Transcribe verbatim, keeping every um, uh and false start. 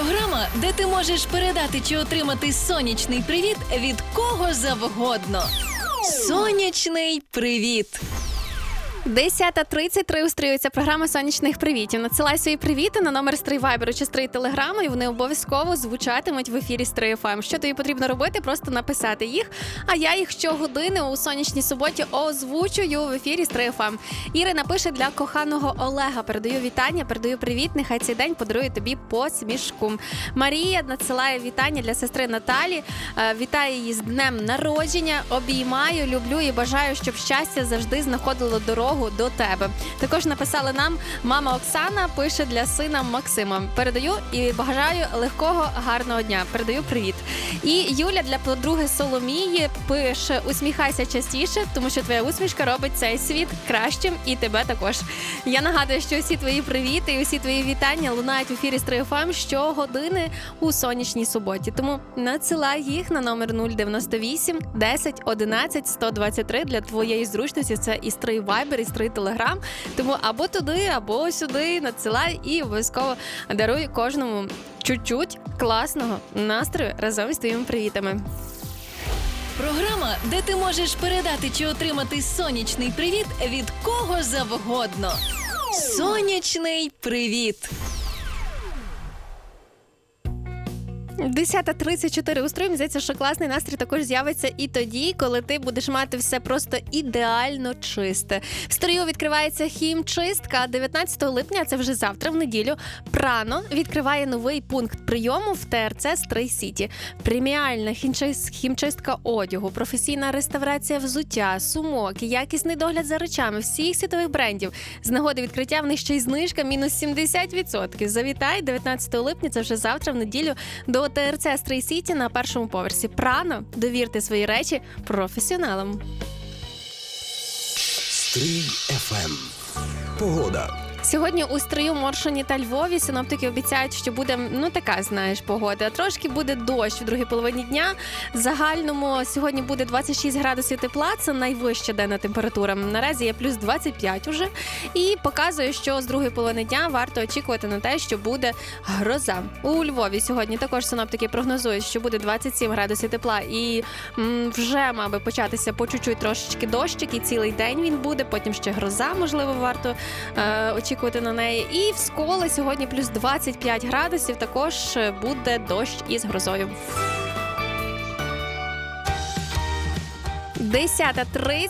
Програма, де ти можеш передати чи отримати сонячний привіт від кого завгодно. Сонячний привіт! десята тридцять три устроюється програма сонячних привітів. Надсилай свої привіти на номер Стрий Вайберу чи Стрий Телеграму, і вони обов'язково звучатимуть в ефірі Стрий еф ем. Що тобі потрібно робити? Просто написати їх, а я їх щогодини у сонячній суботі озвучую в ефірі Стрий еф ем. Ірина пише для коханого Олега. Передаю вітання, передаю привіт. Нехай цей день подарує тобі посмішку. Марія надсилає вітання для сестри Наталі. Вітаю її з днем народження. Обіймаю, люблю і бажаю, щоб щастя завжди знаходило дорогу до тебе. Також написали нам мама Оксана, пише для сина Максима. Передаю і бажаю легкого, гарного дня. Передаю привіт. І Юля для подруги Соломії пише: усміхайся частіше, тому що твоя усмішка робить цей світ кращим, і тебе також. Я нагадую, що усі твої привіти і усі твої вітання лунають в ефірі Стрий еф ем щогодини у сонячній суботі. Тому надсилай їх на номер нуль дев'яносто вісім десять одинадцять сто двадцять три для твоєї зручності. Це і Стрий Вайбер, і Стрий Телеграм. Тому або туди, або сюди надсилай і обов'язково даруй кожному чуть-чуть класного настрою разом з твоїми привітами. Програма, де ти можеш передати чи отримати сонячний привіт від кого завгодно. Сонячний привіт! десята тридцять чотири устроїмо. Здається, що класний настрій також з'явиться і тоді, коли ти будеш мати все просто ідеально чисте. В Стрию відкривається хімчистка. дев'ятнадцятого липня, це вже завтра, в неділю, Прано відкриває новий пункт прийому в те ер це Стрий Сіті. Преміальна хімчистка одягу, професійна реставрація взуття, сумок, якісний догляд за речами всіх світових брендів. З нагоди відкриття в них ще й знижка мінус сімдесят відсотків. Завітай дев'ятнадцятого липня, це вже завтра, в неділю, до те ер це Стрий Сіті на першому поверсі. Прано. Довірте свої речі професіоналам. Стрий еф ем. Погода. Сьогодні у Стрию, Моршині та Львові синоптики обіцяють, що буде, ну така, знаєш, погода. Трошки буде дощ у другій половині дня. В загальному сьогодні буде двадцять шість градусів тепла, це найвища денна температура. Наразі є плюс двадцять п'ять уже. І показує, що з другої половини дня варто очікувати на те, що буде гроза. У Львові сьогодні також синоптики прогнозують, що буде двадцять сім градусів тепла. І м, вже мав би початися по чуть-чуть трошечки дощик, і цілий день він буде. Потім ще гроза, можливо, варто е, очікувати на неї. І в Сколі сьогодні плюс двадцять п'ять градусів, також буде дощ із грозою. десята тридцять